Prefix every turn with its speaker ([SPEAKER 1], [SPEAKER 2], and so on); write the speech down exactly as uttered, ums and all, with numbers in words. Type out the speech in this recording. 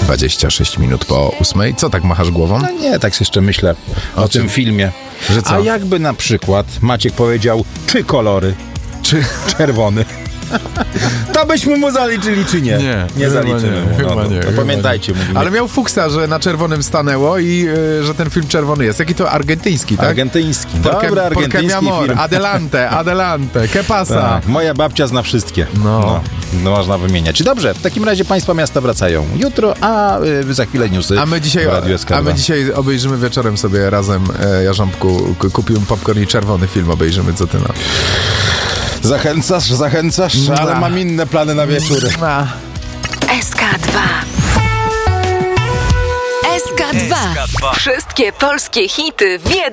[SPEAKER 1] dwadzieścia sześć minut po ósmej. Co tak machasz głową?
[SPEAKER 2] No nie, tak jeszcze myślę o, o tym filmie.
[SPEAKER 1] Że co?
[SPEAKER 2] A jakby na przykład Maciek powiedział trzy kolory,
[SPEAKER 1] Czy
[SPEAKER 2] czerwony. To byśmy mu zaliczyli, czy nie?
[SPEAKER 1] Nie,
[SPEAKER 2] nie zaliczymy
[SPEAKER 1] nie,
[SPEAKER 2] mu.
[SPEAKER 1] chyba
[SPEAKER 2] No,
[SPEAKER 1] nie,
[SPEAKER 2] to
[SPEAKER 1] chyba
[SPEAKER 2] pamiętajcie,
[SPEAKER 1] nie.
[SPEAKER 2] mówimy.
[SPEAKER 1] Ale miał fuksa, że na czerwonym stanęło i y, że ten film czerwony jest. Jaki to argentyński, tak?
[SPEAKER 2] Argentyński.
[SPEAKER 1] Porque,
[SPEAKER 2] Dobra,
[SPEAKER 1] porque mi
[SPEAKER 2] argentyński
[SPEAKER 1] amor,
[SPEAKER 2] film.
[SPEAKER 1] adelante, adelante, que pasa?
[SPEAKER 2] Tak, moja babcia zna wszystkie.
[SPEAKER 1] No.
[SPEAKER 2] No, no można wymieniać. Dobrze, w takim razie państwa miasta wracają jutro, a y, za chwilę newsy.
[SPEAKER 1] A my dzisiaj,
[SPEAKER 2] w Radiu S K dwa.
[SPEAKER 1] a my dzisiaj obejrzymy wieczorem sobie razem, e, Jarząbku, k- kupiłem popcorn i czerwony film obejrzymy, co ty na...
[SPEAKER 2] Zachęcasz, zachęcasz, ale mam inne plany na wieczory.
[SPEAKER 3] S K dwa. S K dwa. Wszystkie polskie hity w jednym.